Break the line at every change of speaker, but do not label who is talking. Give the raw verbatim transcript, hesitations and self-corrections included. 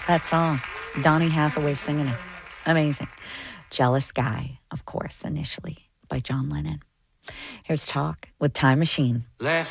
that song. Donny Hathaway singing it. Amazing. Jealous Guy, of course, initially by John Lennon. Here's Talk with Time Machine.
Laugh